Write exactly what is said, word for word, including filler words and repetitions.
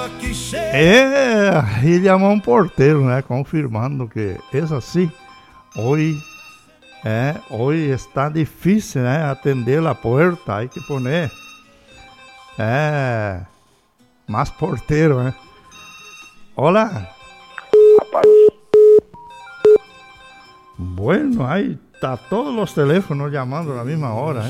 É, e chamou um porteiro, né? Confirmando que é assim. Hoje, é, hoje está difícil, né? Atender a porta, hay que poner. É, mais porteiro, né? Olá. Rapaz. Bueno, aí tá todos os teléfonos chamando na mesma hora,